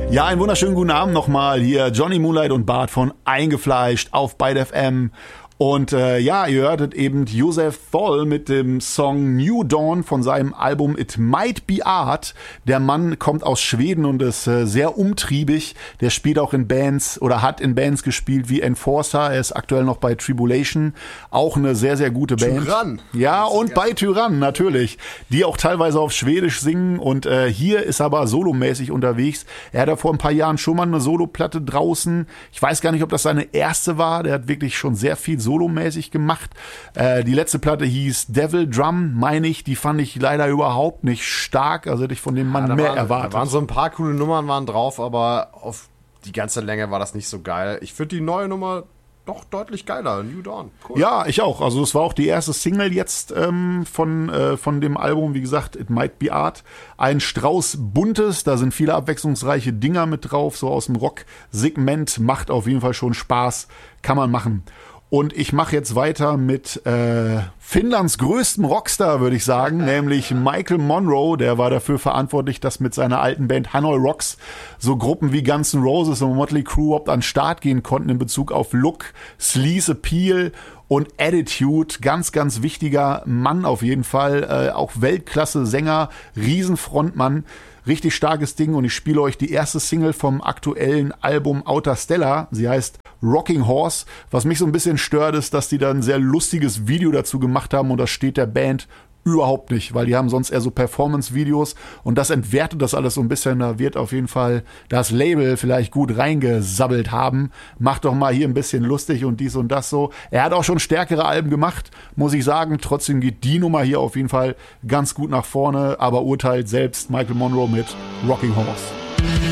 Ja, einen wunderschönen guten Abend nochmal. Hier Johnny Moonlight und Bart von Eingefleischt auf Byte FM. Und ja, ihr hörtet eben Joseph Thol mit dem Song New Dawn von seinem Album It Might Be Art. Der Mann kommt aus Schweden und ist sehr umtriebig. Der spielt auch in Bands oder hat in Bands gespielt wie Enforcer. Er ist aktuell noch bei Tribulation. Auch eine sehr, sehr gute Band. Tyrann. Ja, und bei Tyrann natürlich. Die auch teilweise auf Schwedisch singen. Und hier ist aber solomäßig unterwegs. Er hatte vor ein paar Jahren schon mal eine Soloplatte draußen. Ich weiß gar nicht, ob das seine erste war. Der hat wirklich schon sehr viel solomäßig gemacht. Die letzte Platte hieß Devil Drum, meine ich. Die fand ich leider überhaupt nicht stark. Also hätte ich von dem Mann mehr erwartet. Da waren so ein paar coole Nummern waren drauf, aber auf die ganze Länge war das nicht so geil. Ich finde die neue Nummer doch deutlich geiler. New Dawn. Cool. Ja, ich auch. Also es war auch die erste Single jetzt von dem Album. Wie gesagt, It Might Be Art. Ein Strauß Buntes. Da sind viele abwechslungsreiche Dinger mit drauf. So aus dem Rock-Segment. Macht auf jeden Fall schon Spaß. Kann man machen. Und ich mache jetzt weiter mit Finnlands größtem Rockstar, würde ich sagen, nämlich Michael Monroe. Der war dafür verantwortlich, dass mit seiner alten Band Hanoi Rocks so Gruppen wie Guns N' Roses und Motley Crue überhaupt an den Start gehen konnten in Bezug auf Look, Sleaze Appeal und Attitude. Ganz, ganz wichtiger Mann auf jeden Fall. Auch Weltklasse-Sänger, Riesenfrontmann. Richtig starkes Ding und ich spiele euch die erste Single vom aktuellen Album Outer Stella. Sie heißt Rocking Horse. Was mich so ein bisschen stört, ist, dass die da ein sehr lustiges Video dazu gemacht haben und das steht der Band überhaupt nicht, weil die haben sonst eher so Performance-Videos und das entwertet das alles so ein bisschen. Da wird auf jeden Fall das Label vielleicht gut reingesabbelt haben. Macht doch mal hier ein bisschen lustig und dies und das so. Er hat auch schon stärkere Alben gemacht, muss ich sagen. Trotzdem geht die Nummer hier auf jeden Fall ganz gut nach vorne, aber urteilt selbst Michael Monroe mit Rocking Horse.